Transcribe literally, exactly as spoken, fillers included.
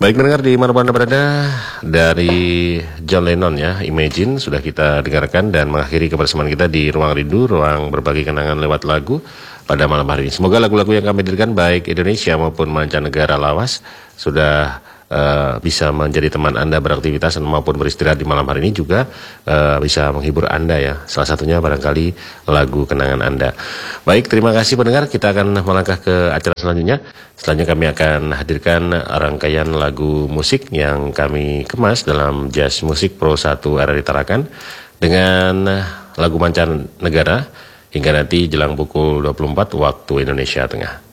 Baik pendengar di mana Anda berada, dari John Lennon ya, Imagine sudah kita dengarkan dan mengakhiri kebersamaan kita di Ruang Rindu, ruang berbagi kenangan lewat lagu pada malam hari ini. Semoga lagu-lagu yang kami hadirkan baik Indonesia maupun mancanegara lawas sudah Uh, bisa menjadi teman Anda beraktivitas maupun beristirahat di malam hari ini, juga uh, bisa menghibur Anda ya. Salah satunya barangkali lagu kenangan Anda. Baik, terima kasih pendengar. Kita akan melangkah ke acara selanjutnya. Selanjutnya kami akan hadirkan rangkaian lagu musik yang kami kemas dalam Jazz Musik Pro satu R R I Tarakan dengan lagu mancanegara hingga nanti jelang pukul dua puluh empat waktu Indonesia Tengah.